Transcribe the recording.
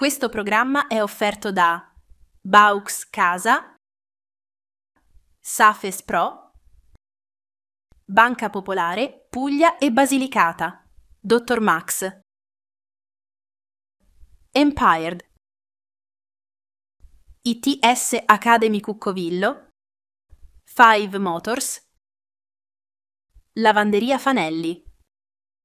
Questo programma è offerto da Baux Casa, Safes Pro, Banca Popolare, Puglia e Basilicata, Dr. Max, Empired, ITS Academy Cuccovillo, Five Motors, Lavanderia Fanelli.